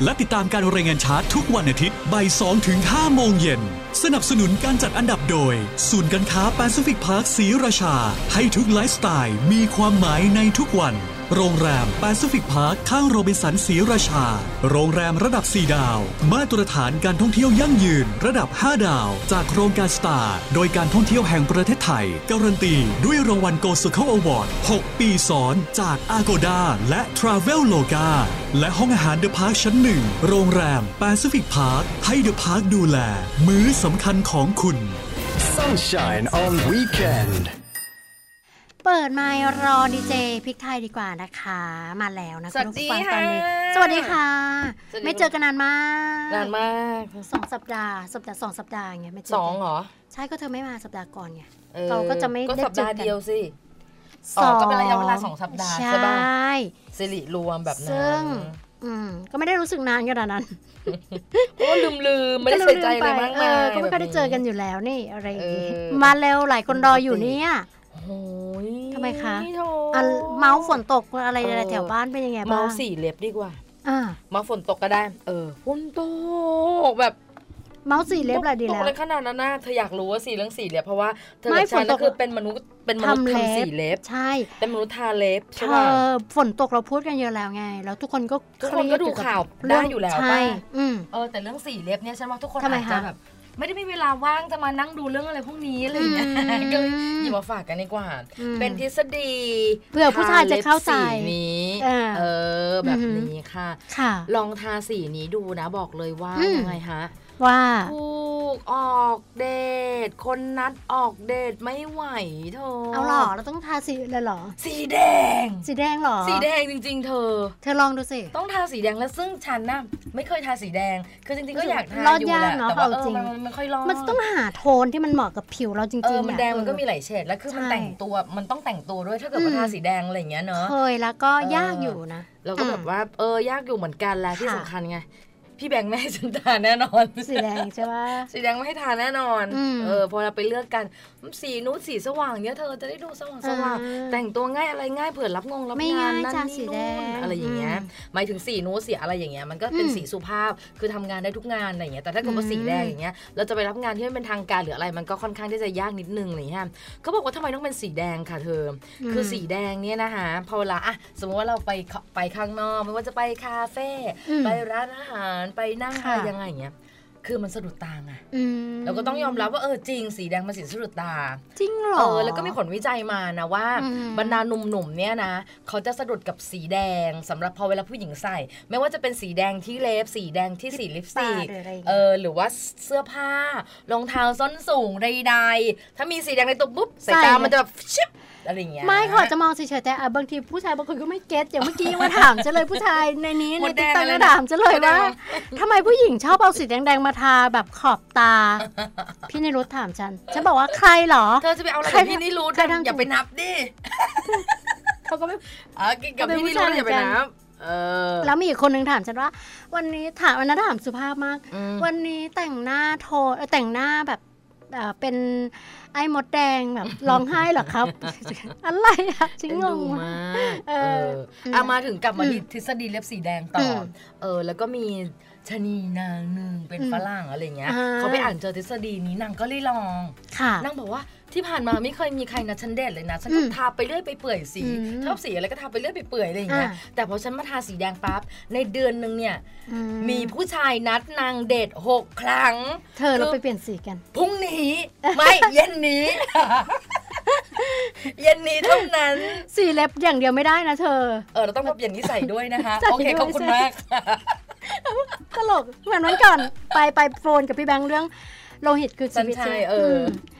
และติดตามการรายงานชาร์ตทุกวันอาทิตย์บ่าย 2 ถึง 5 โมงเย็นสนับสนุนการจัดอันดับโดยศูนย์การค้าแปซิฟิกพาร์คศรีราชาให้ทุกไลฟ์สไตล์มีความหมายในทุกวันโรงแรมแปซิฟิกพาร์คข้างโรบินสันศรีราชาโรงแรมระดับ4ดาวมาตรฐานการท่องเที่ยวยั่งยืนระดับ5ดาวจากโครงการสตาร์โดยการท่องเที่ยวแห่งประเทศไทยการันตีด้วยรางวัล Gold Circle Award 6 ปีซ้อนจาก Agoda และ Traveloka และห้องอาหาร The Park ชั้น 1โรงแรม Pacific Park ให้ The Park ดูแลมื้อสำคัญของคุณ Sunshine on Weekend เปิดไมค์รอดีเจพริกไทยดีกว่านะคะมาแล้วนะคุณผู้ฟังตอนนี้สวัสดีค่ะไม่เจอกันนานมาก2 สัปดาห์2 สัปดาห์ไงไม่เจอ 2เหรอใช่ก็เธอไม่มาสัปดาห์ก่อนไงเราก็จะไม่ได้เจอกันก็สัปดาห์เดียวสิก็เป็นระยะเวลา2 สัปดาห์ใช่ป่ะสิริรวมแบบนั้นซึ่งก็ไม่ได้รู้สึกนานขนาดนั้นโอ้ลืมไม่ได้ใส่ใจอะไรมากมายก็ไม่ได้เจอกันอยู่แล้วนี่อะไรมาเร็วหลายคนรออยู่เนี่ยทำไมคะเมาส์ฝนตกอะไรแถวบ้านเป็นยังไงบ้างเมาส์สีเล็บดีกว่าเมาส์ฝนตกก็ได้ฝนตกแบบเมาส์สีเล็บอะไรดีแล้วตกอะไรขนาดนั้นนะเธออยากรู้ว่าสีเรื่องสีเล็บเพราะว่าเธอกับฉันก็คือเป็นมนุษย์ทำสีเล็บใช่เป็นมนุษย์ทาเล็บใช่ป่ะฝนตกเราพูดกันเยอะแล้วไงแล้วทุกคนก็ดูข่าวได้อยู่แล้วป่ะแต่เรื่องสีเล็บเนี่ยฉันว่าทุกคนอาจจะแบบไม่ได้มีเวลาว่างจะมานั่งดูเรื่องอะไรพวกนี้อะไรอย่างเงี้ยก็หยิบมาฝากกันดีกว่าเป็นทฤษฎีเพื่อผู้ชายจะเข้าใจนี้แบบนี้ค่ะลองทาสีนี้ดูนะบอกเลยว่ายังไงฮะว่าถูกออกเดทคนนัดออกเดทไม่ไหวเธอเอาหรอเราต้องทาสีเลยหรอสีแดงหรอสีแดงจริงๆเธอลองดูสิต้องทาสีแดงแล้วซึ่งฉันน่ะไม่เคยทาสีแดงคือจริงๆก็อยากทาอยู่แหละแต่ว่ามันไม่ค่อยรอดมันต้องหาโทนที่มันเหมาะกับผิวเราจริงๆมันแดงมันก็มีหลายเฉดแล้วคือมันแต่งตัวมันต้องแต่งตัวด้วยถ้าเกิดว่าทาสีแดงอะไรอย่างเงี้ยเนอะเคยแล้วก็ยากอยู่นะเราก็แบบว่ายากอยู่เหมือนกันแหละที่สำคัญไงพี่แบงค์ไม่ให้ฉันทานแน่นอนสีแดงใช่ไหมสีแดงไม่ให้ทานแน่นอนพอเราไปเลือกกันสีนู้ดสีสว่างเนี้ยเธอจะได้ดูสว่างแต่งตัวง่ายอะไรง่ายเผื่อรับงานนั่นนี่นู่นอะไรอย่างเงี้ยหมายถึงสีนู้ดสีอะไรอย่างเงี้ยมันก็เป็นสีสุภาพคือทำงานได้ทุกงานอะไรอย่างเงี้ยแต่ถ้าเกิดว่าสีแดงอย่างเงี้ยเราจะไปรับงานที่ไม่เป็นทางการหรืออะไรมันก็ค่อนข้างที่จะยากนิดนึงอะไรอย่างเงี้ยเขาบอกว่าทำไมต้องเป็นสีแดงค่ะเธอคือสีแดงเนี่ยนะคะพอเวลาสมมติว่าเราไปข้างนอกไม่ว่าจะไปคาเฟ่ไปร้านอาหารไปนั่งอะไรยังไงอย่างเงี้ยคือมันสะดุดตาไงเราก็ต้องยอมรับว่าจริงสีแดงมันสีสะดุดตาจริงเหรอแล้วก็มีผลวิจัยมานะว่าบรรดาหนุ่มๆเนี่ยนะเขาจะสะดุดกับสีแดงสำหรับพอเวลาผู้หญิงใส่ไม่ว่าจะเป็นสีแดงที่เล็บสีแดงที่สีลิปสติกหรือว่าเสื้อผ้ารองเท้าส้นสูงใดๆถ้ามีสีแดงในตัวปุ๊บสายตามันจะแบบชิบอะไรอย่างเงี้ยไม่ขอจะมองเฉยๆแต่บางทีผู้ชายบางคนก็ไม่เก็ตอย่างเมื่อกี้มาถามจะเลยผู้ชายในนี้ในติ๊กต็อกถามจะเลยว่าทำไมผู้หญิงชอบเอาสีแดงๆมาทาแบบขอบตาพี่นิรุธถามฉันบอกว่าใครเหรอเธอจะไปเอาอะไรพี่นิรุธอย่าไปนับดิเขาก็ไม่กับพี่นิรุธอย่าไปนับแล้วมีอีกคนนึงถามฉันว่าวันนี้ถามสุภาพมากวันนี้แต่งหน้าแต่งหน้าแบบเป็นไอ้มดแดงแบบร้องไห้เหรอครับอะไรอะจริงงงมากมาถึงกลับมาทฤษฎีเล็บสีแดงต่อแล้วก็มีชะนีนางนึงเป็นฝรั่งอะไรเงี้ยเขาไปอ่านเจอทฤษฎีนี้นางก็เลยลองนางบอกว่าที่ผ่านมาไม่เคยมีใครนะฉันเด็ดเลยนะฉันก็ทาไปเรื่อยไปเปื่อยสีชอบสีอะไรก็ทาไปเรื่อยไปเปื่อยอะไรอย่างเงี้ยแต่พอฉันมาทาสีแดงปั๊บในเดือนนึงเนี่ยมีผู้ชายนัดนางเดท6 ครั้งเธอเราไปเปลี่ยนสีกันพรุ่งนี้ไม่เย็นนี้เย็นนี้เท่านั้นสีเล็บอย่างเดียวไม่ได้นะเธอเราต้องมาเปลี่ยนนิสัยด้วยนะคะโอเคขอบคุณมากตลกเหมือนวันก่อนไปโฟนกับพี่แบงค์เรื่องโลหิตคือชีวิต